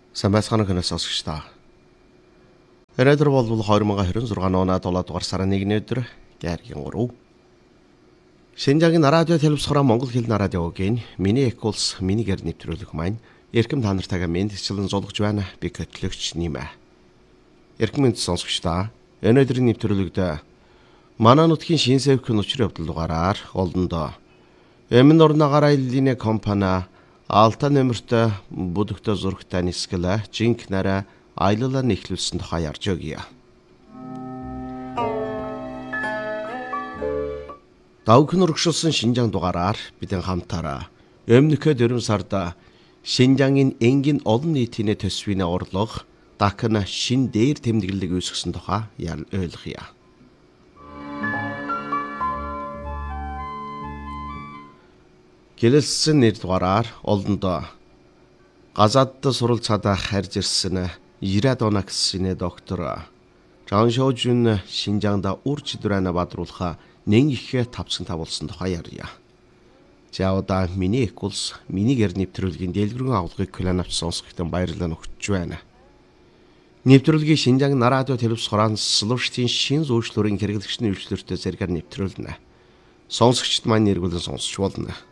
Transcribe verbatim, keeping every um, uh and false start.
Сайн байцгаана уу сонсогч та. Өнөөдөр бол две тысяча двадцать шесть оны долоо дугаар сарын нэгний өдөр гайргийн гурав. Шинжаагийн радио телевизороо Монгол хэлний радиогийн миний эколс минигээр нэвтрүүлэх маань эрхэм та нартайгаа мэдчилэн зулгаж байна. Би хөтлөгч нэмэ. Эрхэм мэнд сонсогч та. Өнөөдрийн нэвтрүүлэгт манай нутгийн шин сэвхэн учрын явдал дугаараар олондоо Эмэн орногоор аяллаа компани Алтай нэмэрт бүдэгтээ зургтай нисгэлэ жинк нараа аяллаа нэхлүүлсэн тухай ярьж өгье. Давхин урагшилсан Шинжаан дугаараар бидэн хамтаараа өмнөхөд дөрвөн сард Шинжаангийн энгийн олон нийтийн төсвийн орлого дахин шин дээр тэмдэглэлийг үүсгэсэн тухай ойлгоё. Гэлэлсэн нэр дугаараар олондоо газаад суралцаад харж ирсэн девяносто оноо гэсний доктор Жан Шоужун Шинжаанда үр чидрэнэ бадруулах нэн их тавцсан тавуулсан тухай ярья. За одоо миний эколс минигээр нэвтрүүлгийн дэлгэрэн авлагыг кланавч сонсогтон баярлалаа өгч байна. Нэвтрүүлгийн Шинжаан радио телевизорын слуштын шин зөвшлөрийн хэрэглэгчний үйлчлэлтэй зэрэгээр нэвтрүүлнэ. Сонсогчд маань нэргүүлэн сонсч болно.